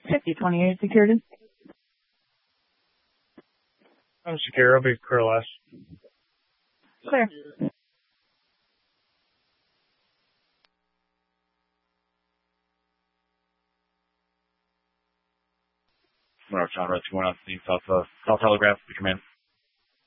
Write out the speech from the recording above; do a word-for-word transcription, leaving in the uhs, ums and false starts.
fifty twenty-eight security. I'm secure. I'll be clear last. Clear. Monarch John Red two one out to South uh, South Telegraph. Command.